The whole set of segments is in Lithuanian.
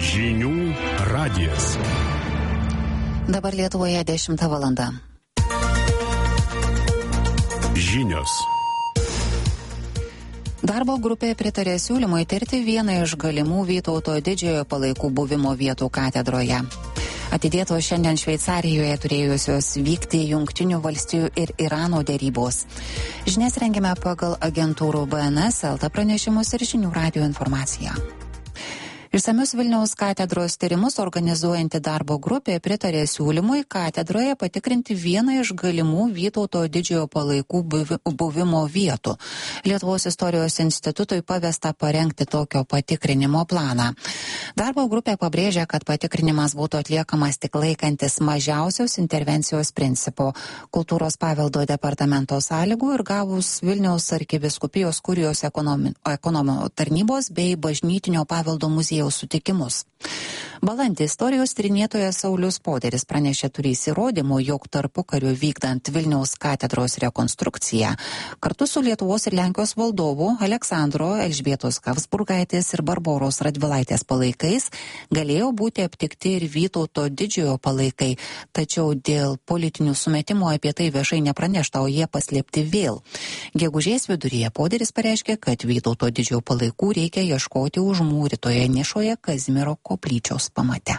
Žinių radijas. Dabar Lietuvoje 10 valanda. Žinios. Darbo grupė pritarė siūlymui tirti vieną iš galimų Vytauto didžiojo palaikų buvimo vietų katedroje. Atidėtos šiandien Šveicarijoje turėjusios vykti Jungtinių valstijų ir Irano derybos. Žinias rengiame pagal agentūrų BNS, LT pranešimus ir Žinių radijo informaciją. Išsamius Vilniaus katedros tyrimus organizuojanti darbo grupė pritarė siūlymui katedroje patikrinti vieną iš galimų Vytauto didžiojo palaikų buvimo vietų. Lietuvos istorijos institutui pavesta parengti tokio patikrinimo planą. Darbo grupė pabrėžia, kad patikrinimas būtų atliekamas tik laikantis mažiausios intervencijos principo, kultūros paveldo departamento sąlygų ir gavus Vilniaus arkivyskupijos kurijos ekonomo tarnybos bei bažnytinio paveldo muziejaus sutikimus. Balandį istorijos tyrinėtojas Saulius Poderis pranešė turys įrodymų, jog tarpukariu vykdant Vilniaus katedros rekonstrukciją kartu su Lietuvos ir Lenkijos valdovų Aleksandro, Elžbietos Habsburgaitės ir Barboros Radvilaitės palaikais galėjo būti aptikti ir Vytauto didžiojo palaikai, tačiau dėl politinių sumetimų apie tai viešai nepranešta, o jie paslėpti vėl. Gegužės viduryje Poderis pareiškė, kad Vytauto didžiojo palaikų reikia ieškoti užmūrytoje nišoje Kazimiero koplyčios pamate.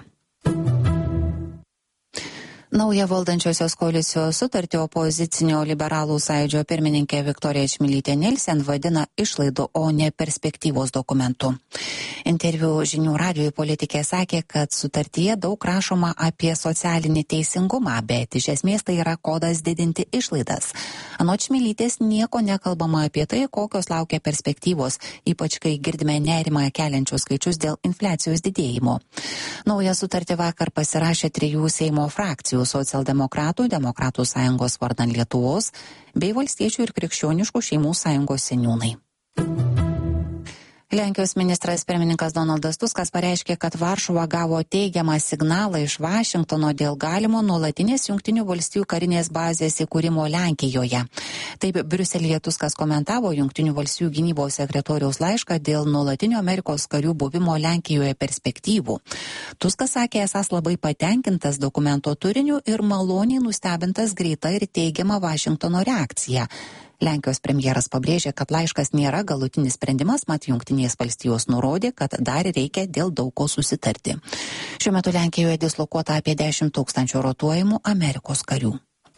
Naują valdančiosios koalicijos sutartį opozicinio liberalų sąjūdžio pirmininkė Viktorija Čmilytė Nilsen vadina išlaidų, o ne perspektyvos dokumentu. Interviu Žinių radijui politikė sakė, kad sutartyje daug rašoma apie socialinį teisingumą, bet iš esmės tai yra kodas didinti išlaidas. Anot Čmilytės nieko nekalbama apie tai, kokios laukia perspektyvos, ypač kai girdime nerimą keliančius skaičius dėl infliacijos didėjimo. Naują sutartį vakar pasirašė 3 Seimo frakcijų - Socialdemokratų, Demokratų sąjungos vardan Lietuvos bei Valstiečių ir Krikščioniškų šeimų sąjungos seniūnai. Lenkijos ministras pirmininkas Donaldas Tuskas pareiškė, kad Varšuva gavo teigiamą signalą iš Vašingtono dėl galimo nuolatinės Jungtinių valstijų karinės bazės įkūrimo Lenkijoje. Taip Briuselyje Tuskas komentavo Jungtinių valstijų gynybos sekretoriaus laišką dėl nuolatinio Amerikos karių buvimo Lenkijoje perspektyvų. Tuskas sakė, esąs labai patenkintas dokumento turiniu ir maloniai nustebintas greita ir teigiama Vašingtono reakcija. Lenkijos premjeras pabrėžė, kad laiškas nėra galutinis sprendimas, mat Jungtinės valstijos nurodė, kad dar reikia dėl daug ko susitarti. Šiuo metu Lenkijoje dislokuota apie 10 000 rotuojamų Amerikos karių.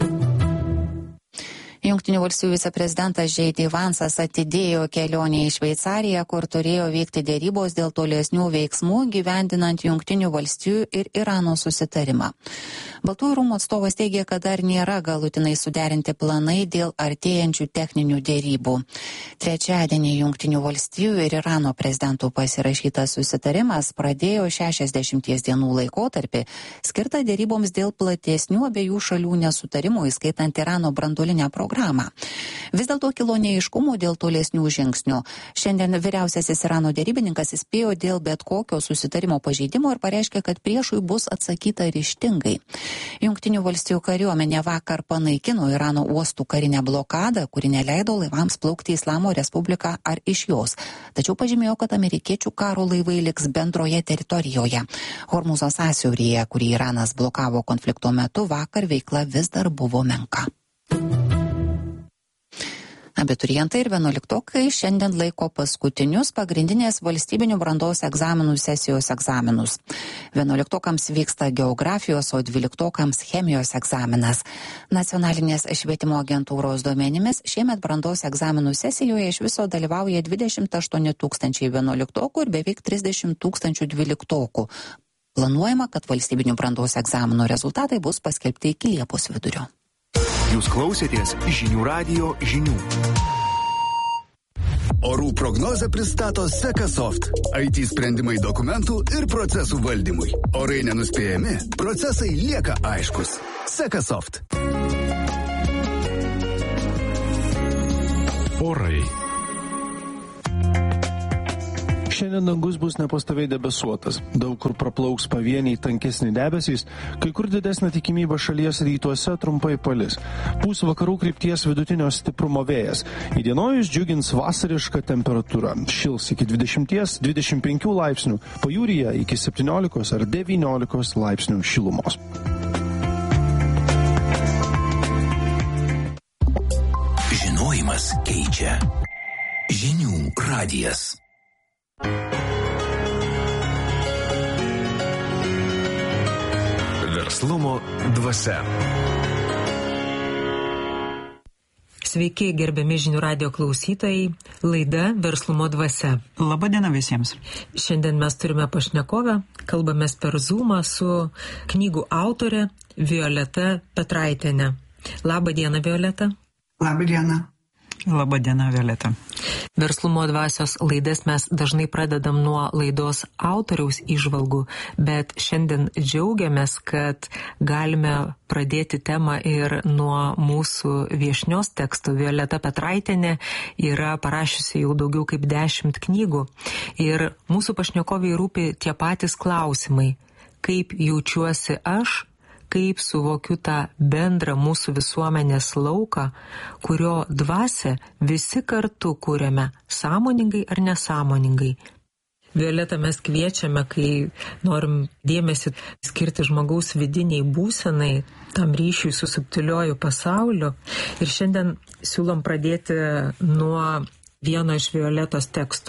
Jungtinių valstijų viceprezidentas J.D. Vansas atidėjo kelionę į Šveicariją, kur turėjo vykti dėrybos dėl tolesnių veiksmų gyvendinant Jungtinių valstijų ir Irano susitarimą. Baltųjų rūmų atstovas teigė, kad dar nėra galutinai suderinti planai dėl artėjančių techninių dėrybų. Trečiadienį Jungtinių valstijų ir Irano prezidentų pasirašytas susitarimas pradėjo 60 dienų laikotarpį, skirtą dėryboms dėl platesnių abiejų šalių nesutarimų, įskaitant Irano branduolinę programą. Vis dėlto kilo neaiškumų dėl tolesnių žingsnių. Šiandien vyriausiasis Irano dėrybininkas įspėjo dėl bet kokio susitarimo pažeidimo ir pareiškė, kad priešui bus atsakyta ryžtingai. Jungtinių valstijų kariuomenė vakar panaikino Irano uostų karinę blokadą, kuri neleido laivams plaukti į Islamo Respubliką ar iš jos. Tačiau pažymėjo, kad amerikiečių karo laivai liks bendroje teritorijoje. Hormuzo sąsiauryje, kurį Iranas blokavo konflikto metu, vakar veikla vis dar buvo menka. Abiturientai ir 11-okai šiandien laiko paskutinius pagrindinės valstybinių brandos egzaminų sesijos egzaminus. 11-okams vyksta geografijos, o 12-okams chemijos egzaminas. Nacionalinės švietimo agentūros duomenimis šiemet brandos egzaminų sesijoje iš viso dalyvauja 28 000 11-okų ir beveik 30 000 12-okų. Planuojama, kad valstybinių brandos egzaminų rezultatai bus paskelbti iki Liepos vidurio. Jūs klausėtės Žinių radijo žinių. Orų prognozę pristato Sekasoft. IT sprendimai dokumentų ir procesų valdymui. Orai nenuspėjami, procesai lieka aiškus. Sekasoft. Orai. Šiandien dangus bus nepastoviai debesuotas. Daug kur praplauks pavieniai tankesni debesys, kai kur didesnė tikimybė šalies rytuose trumpai palis. Pūs vakarų krypties vidutinio stiprumo vėjas. Įdienojus džiugins vasariška temperatūra. Šils iki 20-25 laipsnių, pajūryje iki 17 ar 19 laipsnių šilumos. Žinojimas keičia. Žinių radijas. Verslumo dvasia. Sveiki, gerbiami Žinių radijo klausytojai, laida Verslumo dvasia. Labadiena visiems. Šiandien mes turime pašnekovę, kalbamės per Zoomą su knygų autorė Violeta Petraitienė. Labadiena, Violeta. Labadiena. Labadiena, Violeta. Verslumo dvasios laidas mes dažnai pradedam nuo laidos autoriaus įžvalgų, bet šiandien džiaugiamės, kad galime pradėti temą ir nuo mūsų viešnios tekstų. Violeta Petraitienė yra parašiusi jau daugiau kaip 10 knygų ir mūsų pašnekoviai rūpi tie patys klausimai. Kaip jaučiuosi aš? Kaip suvokiu tą bendrą mūsų visuomenės lauką, kurio dvasią visi kartu kūrėme, sąmoningai ar nesąmoningai. Violeta, mes kviečiame, kai norim dėmesį skirti žmogaus vidiniai būsenai, tam ryšiui su subtiliuoju pasauliu. Ir šiandien siūlom pradėti nuo vieno iš Violetos tekstų.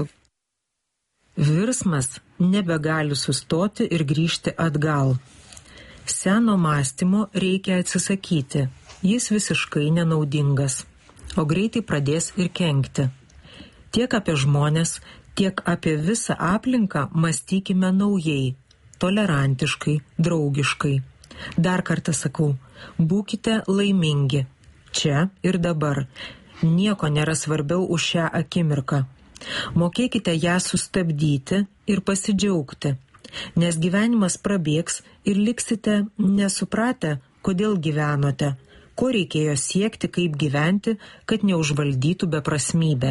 Virsmas nebegali sustoti ir grįžti atgal. Seno mąstymo reikia atsisakyti, jis visiškai nenaudingas, o greitai pradės ir kenkti. Tiek apie žmonės, tiek apie visą aplinką mąstykime naujai, tolerantiškai, draugiškai. Dar kartą sakau, būkite laimingi, čia ir dabar. Nieko nėra svarbiau už šią akimirką. Mokėkite ją sustabdyti ir pasidžiaugti. Nes gyvenimas prabėgs ir liksite nesupratę, kodėl gyvenote, ko reikėjo siekti, kaip gyventi, kad neužvaldytų beprasmybė.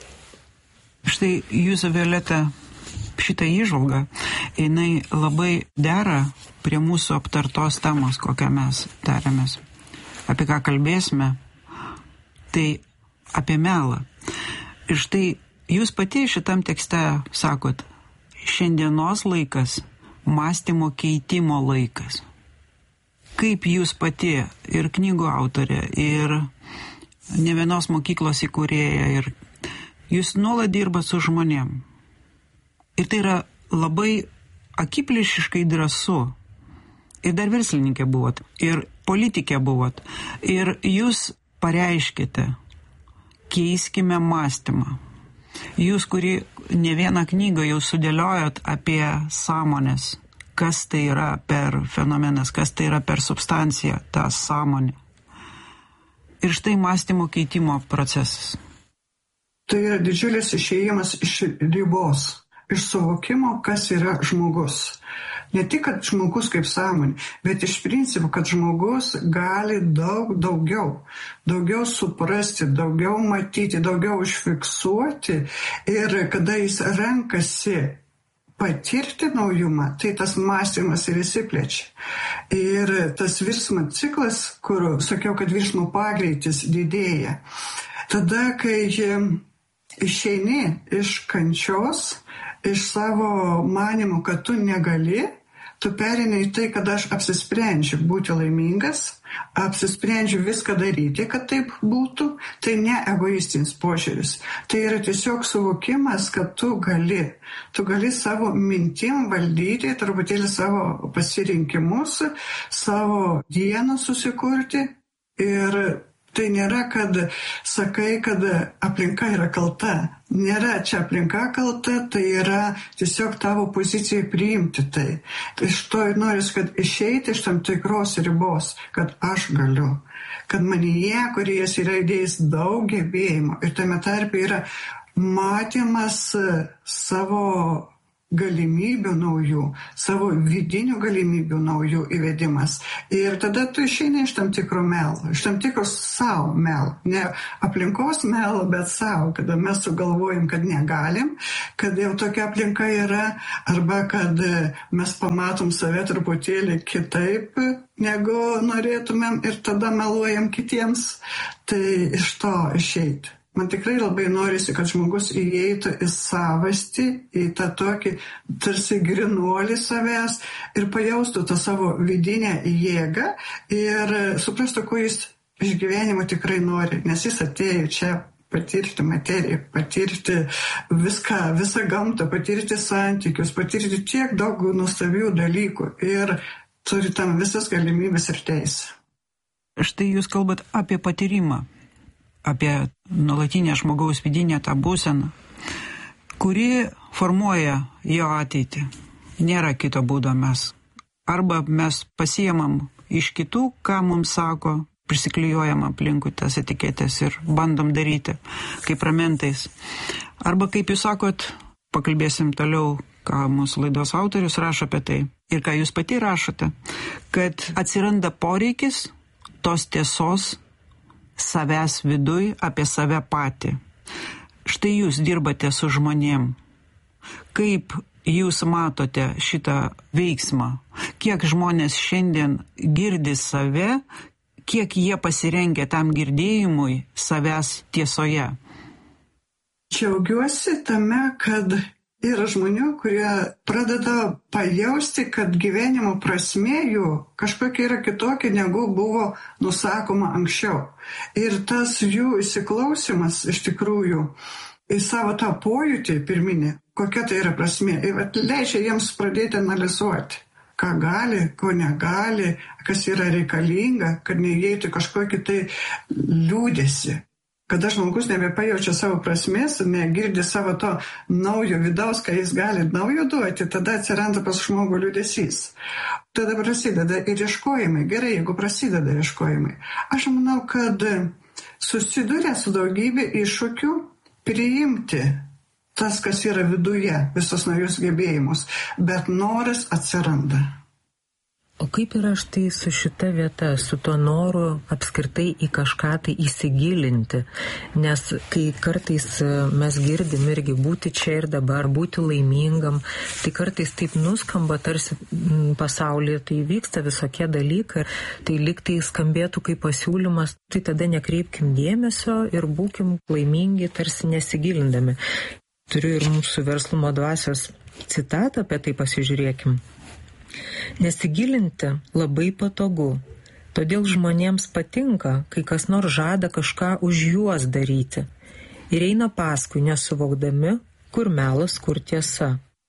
Štai jūsų, Violeta, šitą įžvalgą, jinai labai dera prie mūsų aptartos temos, kokią mes tarėmės. Apie ką kalbėsime, tai apie melą. Ir štai jūs pati šitam tekste sakot, šiandienos laikas, mąstymo keitimo laikas. Kaip jūs pati ir knygų autorė, ir ne vienos mokyklos įkūrėja, ir jūs nuolat dirbat su žmonėm. Ir tai yra labai akiplėšiškai drąsu. Ir dar verslininkė buvot, ir politikė buvot. Ir jūs pareiškite, keiskime mąstymą. Jūs, kuri ne vieną knygą jau sudėliojot apie sąmonės, kas tai yra per fenomenas, kas tai yra per substanciją, ta sąmonė. Ir štai mąstymo keitimo procesas. Tai yra didžiulis išėjimas iš ribos, iš suvokimo, kas yra žmogus. Ne tik, kad žmogus kaip sąmonė, bet iš principo, kad žmogus gali daugiau suprasti, daugiau matyti, daugiau užfiksuoti ir kada jis renkasi patirti naujumą, tai tas mąstymas ir įsiplečia. Ir tas virsmo ciklas, kur sakiau, kad virsmo pagreitis didėja, tada, kai išeini iš kančios, iš savo manimo, kad tu negali, tu pereini į tai, kad aš apsisprendžiu būti laimingas, apsisprendžiu viską daryti, kad taip būtų, tai ne egoistinis požiūris. Tai yra tiesiog suvokimas, kad tu gali savo mintim valdyti, truputėlį savo pasirinkimus, savo dieną susikurti. Ir tai nėra, kad sakai, kad aplinka yra kalta. Nėra čia aplinka kalta, tai yra tiesiog tavo pozicijai priimti tai. Iš to noris, kad išeiti iš tam tikros ribos, kad aš galiu. Kad manyje, kurijas yra įdėjęs daug gebėjimo ir tame tarpe yra matymas savo galimybių naujų, savo vidinių galimybių naujų įvedimas. Ir tada tu išeini iš tam tikro melo, iš tam tikros savo melo. Ne aplinkos melo, bet savo, kada mes sugalvojam, kad negalim, kad jau tokia aplinka yra, arba kad mes pamatom save truputėlį kitaip, negu norėtumėm ir tada meluojam kitiems. Tai iš to išeiti. Man tikrai labai norisi, kad žmogus įeitų į savastį, į tą tokį tarsi grinuolį savęs ir pajaustų tą savo vidinę jėgą ir suprastų, ko jis iš gyvenimo tikrai nori, nes jis atėjo čia patirti materiją, patirti visą gamtą, patirti santykius, patirti tiek daug nuostabių dalykų ir turi tam visas galimybės ir teisę. Štai jūs kalbat apie patyrimą, apie nuolatinę žmogaus vidinę tą būseną, kuri formuoja jo ateitį. Nėra kito būdo mes. Arba mes pasiemam iš kitų, ką mums sako, prisiklijuojam aplinkui tas etiketės ir bandom daryti kaip ramentais. Arba kaip jūs sakot, pakalbėsim toliau, ką mūsų laidos autorius rašo apie tai ir ką jūs pati rašote, kad atsiranda poreikis tos tiesos savęs viduj apie save patį. Štai jūs dirbate su žmonėm. Kaip jūs matote šitą veiksmą? Kiek žmonės šiandien girdi save, kiek jie pasirengia tam girdėjimui savęs tiesoje? Džiaugiuosi tame, kad yra žmonių, kurie pradeda pajausti, kad gyvenimo prasmė jų kažkokia yra kitokia, negu buvo nusakoma anksčiau. Ir tas jų įsiklausimas iš tikrųjų į savo tą pojūtį pirminį, kokia tai yra prasmė, ir leidžia jiems pradėti analizuoti, ką gali, ko negali, kas yra reikalinga, kad neįeitų kažkokį tai liūdesį. Kada žmogus nebepajaučia savo prasmės, negirdi savo to naujo vidaus, ką jis gali naujo duoti, tada atsiranda pas žmogų liūdesys. Tada prasideda ir ieškojimai. Gerai, jeigu prasideda ieškojimai. Aš manau, kad susiduria su daugybė iššūkių priimti tas, kas yra viduje, visus naujus gebėjimus, bet noras atsiranda. O kaip yra štai su šita vieta, su tuo noru apskritai į kažką tai įsigilinti? Nes kai kartais mes girdim irgi būti čia ir dabar, būti laimingam, tai kartais taip nuskamba, tarsi pasaulyje tai vyksta visokie dalykai, tai lyg tai skambėtų kaip pasiūlymas, tai tada nekreipkim dėmesio ir būkim laimingi, tarsi nesigilindami. Turiu ir mūsų verslumo dvasios citatą, apie tai pasižiūrėkim. Nesigilinti labai patogu, todėl žmonėms patinka, kai kas nors žada kažką už juos daryti ir eina paskui, nesuvokdami, kur melas, kur tiesa.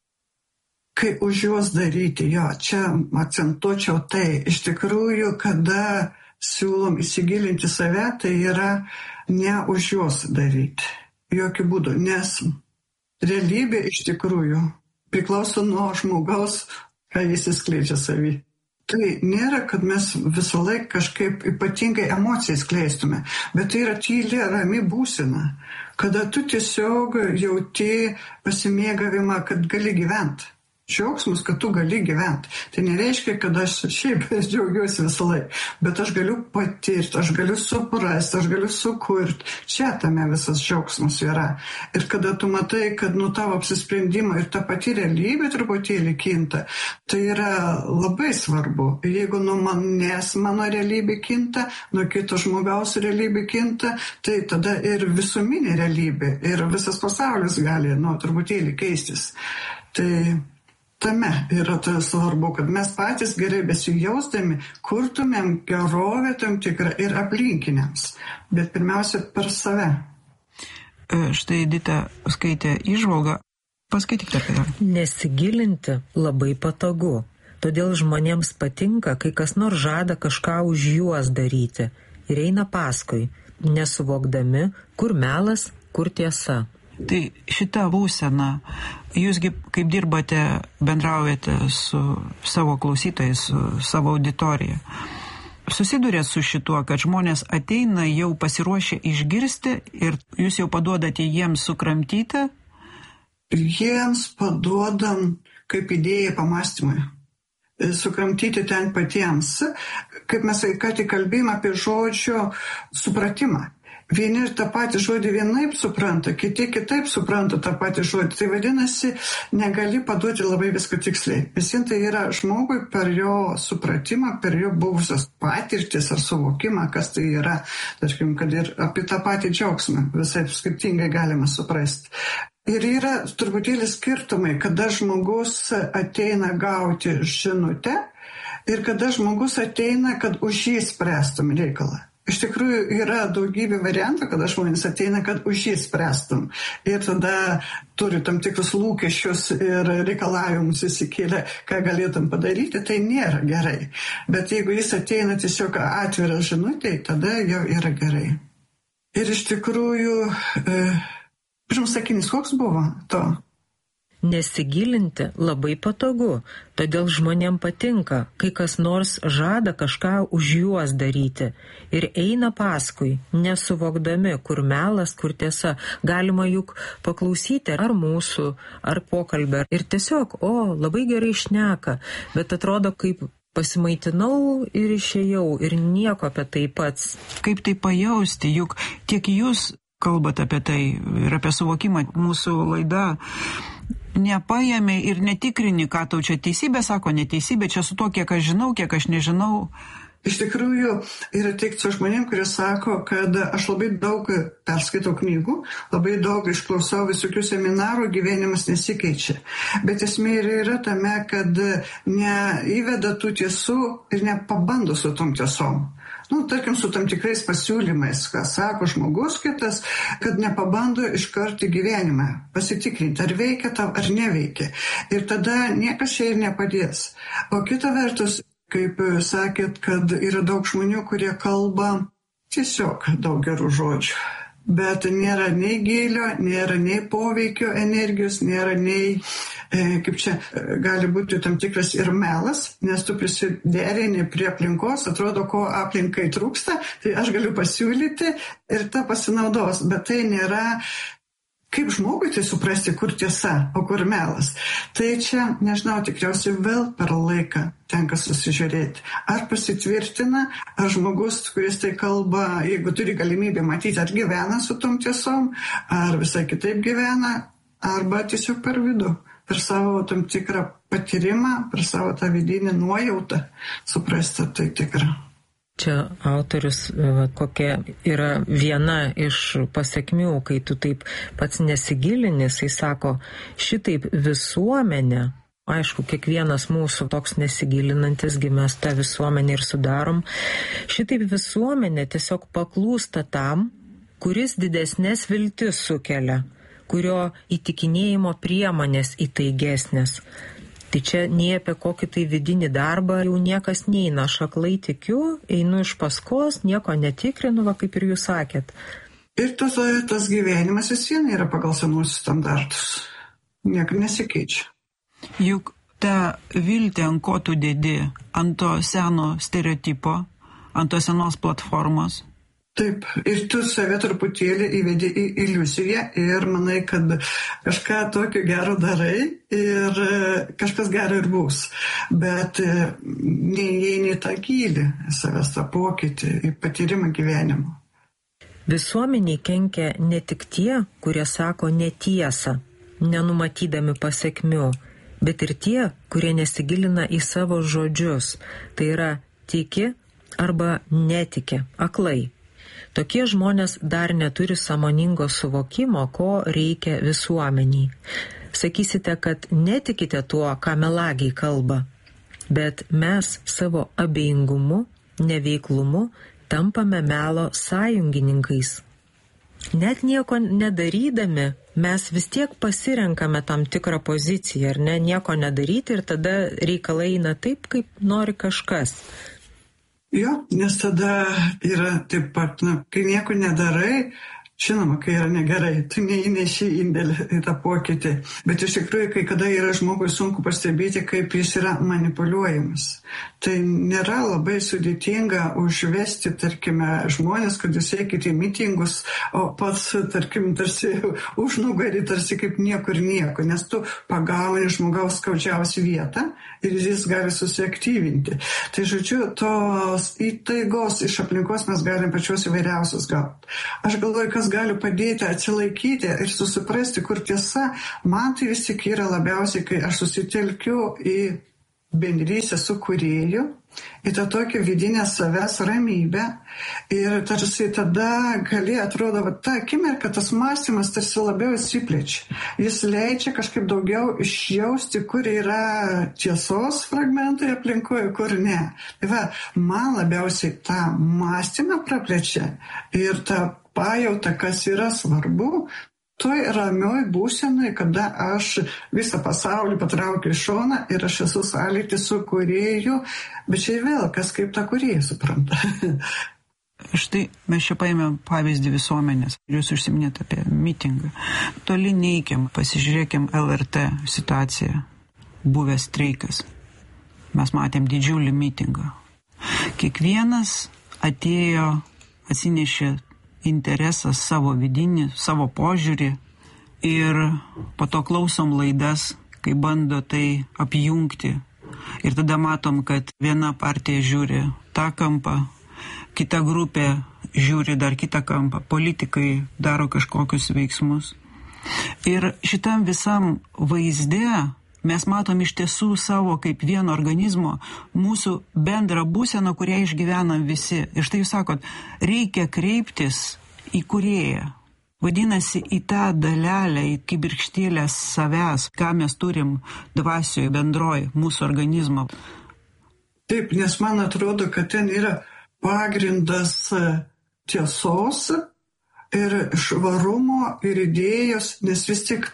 Kai už juos daryti, čia akcentuočiau tai, iš tikrųjų, kada siūlom įsigilinti save, tai yra ne už juos daryti, jokių būdų, nes realybė iš tikrųjų priklauso nuo žmogaus, ką jis įskleidžia savį. Tai nėra, kad mes visą laiką kažkaip ypatingai emociją skleistume, bet tai yra tyli, rami būsena, kada tu tiesiog jauti pasimėgavimą, kad gali gyventi. Džiaugsmus, kad tu gali gyventi. Tai nereiškia, kad aš šiaip džiaugiuosi visą laiką, bet aš galiu patirti, aš galiu suprasti, aš galiu sukurti. Čia tame visas džiaugsmus yra. Ir kada tu matai, kad tavo apsisprendimą ir ta pati realybė truputėlį kinta, tai yra labai svarbu. Jeigu manęs mano realybė kinta, nuo kito žmogaus realybė kinta, tai tada ir visuminė realybė, ir visas pasaulis gali truputėlį keistis. Tai tame yra tai svarbu, kad mes patys gerai besijausdami kurtumėm gerovę tam tikrą ir aplinkiniams, bet pirmiausia per save. Štai Edita skaitė įžvalgą, paskaityk dar. Nesigilinti labai patogu, todėl žmonėms patinka, kai kas nors žada kažką už juos daryti ir eina paskui, nesuvokdami, kur melas, kur tiesa. Tai šita būsena, jūsgi kaip dirbate, bendraujate su savo klausytojais, su savo auditorija, susidurėt su šituo, kad žmonės ateina jau pasiruošę išgirsti ir jūs jau paduodate jiems sukramtyti jiems paduodam kaip idėją pamastymui. Sukramtyti ten patiems, kaip mes ką tik kalbėjome apie žodžio supratimą. Vieni ir tą patį žodį vienaip supranta, kiti kitaip supranta tą patį žodį. Tai vadinasi, negali paduoti labai visko tiksliai. Visiems tai yra žmogui per jo supratimą, per jo buvusias patirtis ar suvokimą, kas tai yra. Tarkim, kad ir apie tą patį džiaugsmą visai skirtingai galima suprasti. Ir yra truputėlį skirtumai, kada žmogus ateina gauti žinutę ir kada žmogus ateina, kad už jį spręstum reikalą. Iš tikrųjų yra daugybė variantų, kada žmonės ateina, kad už jį spręstum. Ir tada turi tam tikrus lūkesčius ir reikalavimus įsikėlę, ką galėtum padaryti, tai nėra gerai. Bet jeigu jis ateina tiesiog atvirą žinutę, tada jau yra gerai. Ir iš tikrųjų... Pirmas sakinys, koks buvo to? Nesigilinti labai patogu, todėl žmonėm patinka, kai kas nors žada kažką už juos daryti ir eina paskui, nesuvokdami, kur melas, kur tiesa. Galima juk paklausyti ar mūsų, ar pokalbę ir tiesiog, labai gerai šneka, bet atrodo kaip pasimaitinau ir išėjau ir nieko apie tai pats. Kaip tai pajausti, juk tiek jūs kalbat apie tai ir apie suvokimą, mūsų laida nepaėmė ir netikrini, ką tau čia teisybė sako, neteisybė, čia su to, kiek aš žinau, kiek aš nežinau. Iš tikrųjų yra tik su žmonėm, kurie sako, kad aš labai daug perskaitau knygų, labai daug išklausau visokių seminarų, gyvenimas nesikeičia. Bet esmė yra tame, kad neįveda tų tiesų ir nepabando su tom tiesom. Tarkim, su tam tikrais pasiūlymais, ką sako žmogus kitas, kad nepabando iškart į gyvenimą, pasitikrinti, ar veikia tau, ar neveikia. Ir tada niekas čia ir nepadės. O kita vertus, kaip sakėt, kad yra daug žmonių, kurie kalba tiesiog daug gerų žodžių. Bet nėra nei gėlio, nėra nei poveikio energijos, nėra nei, kaip čia gali būti tam tikras ir melas, nes tu prisiderini prie aplinkos, atrodo, ko aplinkai trūksta, tai aš galiu pasiūlyti ir tą pasinaudos, bet tai nėra, kaip žmogui tai suprasti, kur tiesa, o kur melas. Tai čia, nežinau, tikriausiai vėl per laiką tenka susižiūrėti. Ar pasitvirtina, ar žmogus, kuris tai kalba, jeigu turi galimybę matyti, ar gyvena su tom tiesom, ar visai kitaip gyvena, arba tiesiog per vidų, per savo tam tikrą patyrimą, per savo tą vidinį nuojautą suprasti tai tikrą. Čia autorius, kokia yra viena iš pasiekmių, kai tu taip pats nesigilini, jis sako, šitaip visuomenė, aišku, kiekvienas mūsų toks nesigilinantis, mes tą visuomenę ir sudarom, šitaip visuomenė tiesiog paklūsta tam, kuris didesnės viltis sukelia, kurio įtikinėjimo priemonės įtaigesnės. Tai čia nei apie kokį tai vidinį darbą jau niekas neina, aš aklai tikiu, einu iš paskos, nieko netikrinu, kaip ir jūs sakėt. Ir tas gyvenimas vis vien yra pagal senuosius standartus, nieko nesikeičia. Juk ta viltė, ant ko tu dedi, ant to seno stereotipo, ant to senos platformos. Taip, ir tu save truputėlį įvedi į iliuziją ir manai, kad kažką tokio gero darai ir kažkas gero ir bus. Bet neįeini į tą gylį, savęs tą pokytį, į patyrimą gyvenimo. Visuomeniai kenkia ne tik tie, kurie sako netiesą, nenumatydami pasekmių, bet ir tie, kurie nesigilina į savo žodžius. Tai yra tiki arba netiki, aklai. Tokie žmonės dar neturi sąmoningo suvokimo, ko reikia visuomeniai. Sakysite, kad netikite tuo, ką melagiai kalba, bet mes savo abejingumu, neveiklumu tampame melo sąjungininkais. Net nieko nedarydami, mes vis tiek pasirenkame tam tikrą poziciją, ar ne, nieko nedaryti ir tada reikalai eina taip, kaip nori kažkas. Jo, nes tada yra taip pat, kai nieko nedarai, Žinoma, kai yra negerai, tu neįneši indėlį į tą pokytį. Bet iš tikrųjų, kai kada yra žmogui sunku pastebėti, kaip jis yra manipuliuojamas. Tai nėra labai sudėtinga užvesti, tarkime, žmonės, kad jūs eikite į mitingus, o pats, tarkim, tarsi užnugarį, tarsi kaip niekur nieko, nes tu pagauni žmogaus skaudžiausią vietą ir jis gali susiaktyvinti. Tai žodžiu, tos įtaigos iš aplinkos mes galim pačios įvairiausios gauti. Aš galvoju, kas gali padėti atsilaikyti ir susiprasti, kur tiesa. Man tai vis tik yra labiausiai, kai aš susitelkiu į bendrystę su kūrėju, į tą tokią vidinę savęs ramybę ir tarsi tada gali, atrodo, ta akimirka, tas mąstymas tarsi labiau įsiplečia. Jis leidžia kažkaip daugiau išjausti, kur yra tiesos fragmentai aplinkoje, kur ne. Tai va, man labiausiai tą mąstymą praplečia ir tą pajautą, kas yra svarbu, toj ramioj būsenai, kada aš visą pasaulį patraukiu į šoną ir aš esu sąlytį su kūrėju, bet čia vėl, kas kaip tą kūrėją supranta. Štai mes čia paėmėm pavyzdį visuomenės. Jūs užsiminėte apie mitingą. Toli neįkiam, pasižiūrėkim LRT situaciją. Buvęs streikas. Mes matėm didžiulį mitingą. Kiekvienas atėjo, atsinešė interesą savo vidinį, savo požiūrį ir po to klausom laidas, kai bando tai apjungti. Ir tada matom, kad viena partija žiūri tą kampą, kita grupė žiūri dar kitą kampą, politikai daro kažkokius veiksmus. Ir šitam visam vaizde mes matom iš tiesų savo kaip vieno organizmo mūsų bendrą būseną, kurią išgyvenam visi. Ir štai jūs sakot, reikia kreiptis į kūrėją. Vadinasi, į tą dalelę, į kibirkštėlę savęs, ką mes turim dvasioje bendroje mūsų organizmo. Taip, nes man atrodo, kad ten yra pagrindas tiesos ir švarumo ir idėjos, nes vis tik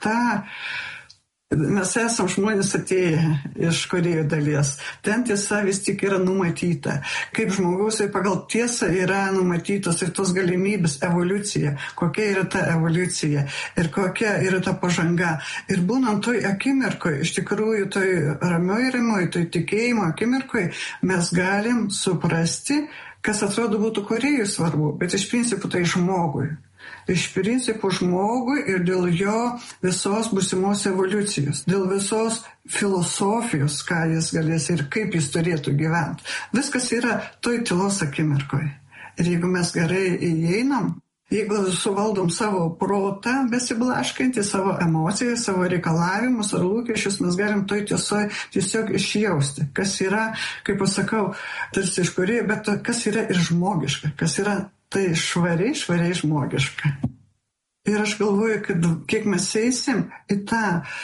mes esam žmonės atėję iš kūrėjų dalies. Ten tiesa vis tik yra numatyta. Kaip žmogaus ir pagal tiesą yra numatytos ir tos galimybės evoliucija. Kokia yra ta evoliucija ir kokia yra ta pažanga. Ir būnant toj akimirkoj, iš tikrųjų toj ramioj, toj tikėjimo akimirkoj, mes galim suprasti, kas atrodo būtų kūrėjui svarbu, bet iš principų tai žmogui. Iš principų žmogui ir dėl jo visos būsimos evoliucijos, dėl visos filosofijos, ką jis galės ir kaip jis turėtų gyventi. Viskas yra toj tylos akimirkoje. Ir jeigu mes gerai įeinam, jeigu suvaldom savo protą, besiblaškantį savo emocijas, savo reikalavimus ar lūkesčius, mes galim toj tiesoje tiesiog išjausti, kas yra, kaip pasakau, tarsi iš kūrėjo, bet kas yra ir žmogiška, kas yra tai švariai žmogiška. Ir aš galvoju, kad kiek mes eisim į tą,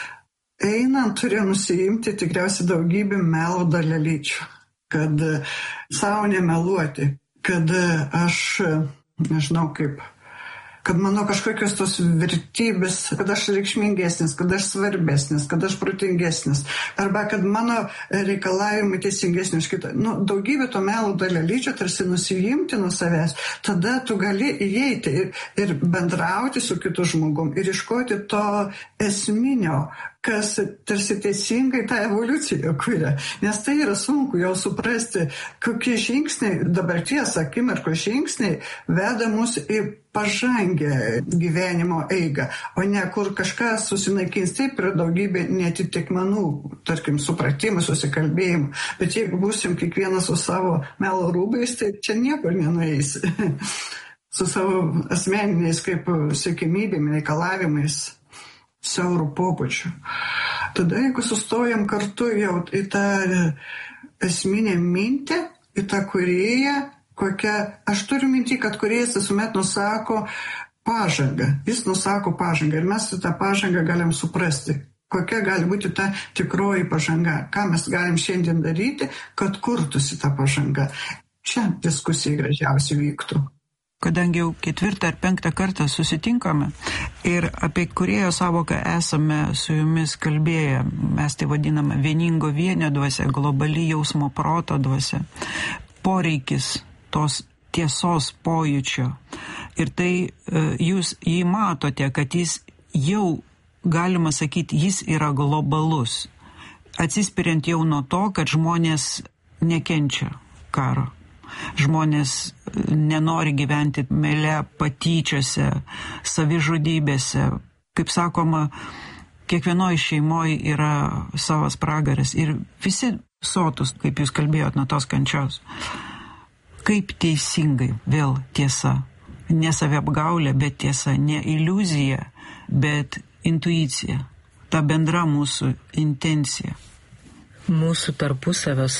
einant turėjo nusiimti tikriausiai daugybę melo dalelyčių, kad savo nemeluoti, kad aš, nežinau kaip, kad mano kažkokios tos vertybės, kad aš reikšmingesnis, kad aš svarbesnis, kad aš protingesnis, arba kad mano reikalavimai teisingesni už kitą. Daugybė to melo dalelyčių tarsi nusijimti nuo savęs, tada tu gali įeiti ir bendrauti su kitu žmogum ir iškoti to esminio, kas tarsi teisingai tą evoliuciją kuria. Nes tai yra sunku jau suprasti, kokie žingsniai, dabarties akimirkos žingsniai veda mus į pažangę gyvenimo eigą, o ne kur kažkas susinaikins. Taip yra daugybė netitikmenų, tarkim, supratimų, susikalbėjimų. Bet jeigu būsim kiekvienas su savo melo rūbais, tai čia niekur nenueis. Su savo asmeniniais kaip siekimybėm, reikalavimais, siaurų pobūdžių. Tada, jeigu sustojam kartu jau į tą esminę mintį, į tą kūrėją, kokią, aš turiu mintį, kad kūrėjas visuomet nusako pažangą. Jis nusako pažangą ir mes tą pažangą galim suprasti. Kokia gali būti ta tikroji pažanga, ką mes galim šiandien daryti, kad kurtųsi ta pažanga. Čia diskusija gražiausiai vyktų. Kadangi jau 4. ar 5. kartą susitinkame ir apie kūrėjo savoką esame su jumis kalbėję, mes tai vadiname vieningo vienio dvasia, globali jausmo proto dvasia, poreikis tos tiesos pojūčio Ir tai jūs jį matote, kad jis jau, galima sakyti, jis yra globalus. Atsispiriant jau nuo to, kad žmonės nekenčia karo. Žmonės nenori gyventi meile, patyčiose, savižudybėse. Kaip sakoma, kiekvienoje šeimoje yra savas pragaras ir visi sotus, kaip jūs kalbėjot, nuo tos kančios. Kaip teisingai, vėl tiesa. Ne saviapgaulė, bet tiesa. Ne iliuzija, bet intuicija. Ta bendra mūsų intencija. Mūsų tarpusavio